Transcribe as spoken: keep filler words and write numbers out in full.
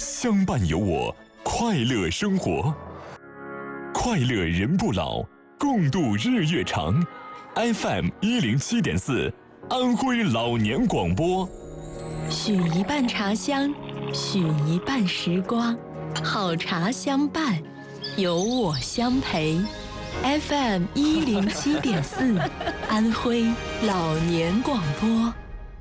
相伴有我，快乐生活，快乐人不老，共度日月长。F M 一零七点四，安徽老年广播。 许一半茶香，许一半时光，好茶相伴，有我相陪。F M 一零七点四，安徽老年广播。